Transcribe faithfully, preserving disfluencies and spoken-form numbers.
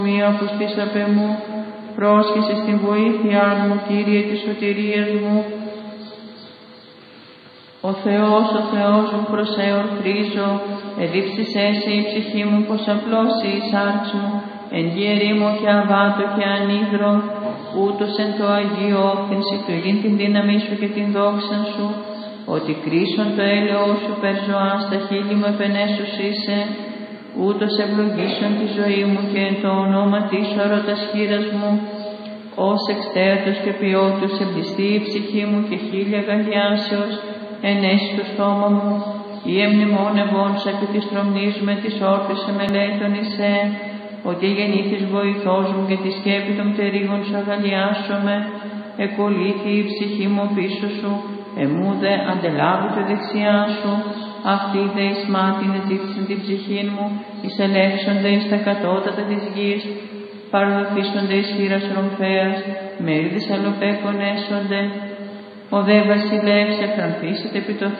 Μία αποστήσαπε μου, πρόσχεσαι στην βοήθειά μου, Κύριε της σωτηρίας μου. Ο Θεός, ο Θεός μου προς εορθρίζω, εδίψησέ σε η ψυχή μου πως απλώσει η σάρξ μου, εν γη ερήμο και αβάτο και ανίδρο, ούτως εν το Αγίο όφθηνση του υγιήν την δύναμή σου και την δόξα σου, ότι κρίσον το έλεος σου περζωά στα χείλη μου επενέσους είσαι, ούτως ευλογήσον τη ζωή μου και εν το ονόμα της ορωτας χείρας μου, ως εξτέρτος και ποιότητος εμπλιστεί η ψυχή μου και χίλια αγαλιάσεως, ενέσει το στόμα μου, ή εμνημόνευόνσα και της τρομνής με της όρθης εμελέτων εισέ, ότι γεννήθης βοηθός μου και τη σκέπη των πτερίγων σου αγαλιάσομαι, εκολύθη η ψυχή μου πίσω σου, εμού δε αντελάβει το δεξιά σου, αυτοί δε εις μάτιν ετήφθησαν την ψυχήν μου, εις ελέγξονται εις τα κατώτατα της γης, παροδοθήσονται εις χείρας ρομφέας, μέρη της αλλοπέκων έσονται, ο δε βασιλεύς εφρανθήσεται επί το